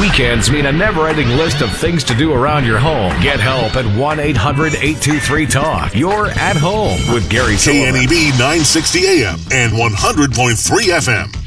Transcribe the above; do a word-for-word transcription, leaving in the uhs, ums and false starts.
Weekends mean a never-ending list of things to do around your home. Get help at one eight hundred eight two three talk. You're at home with Gary Sullivan. K N E B nine sixty A M and one hundred point three F M.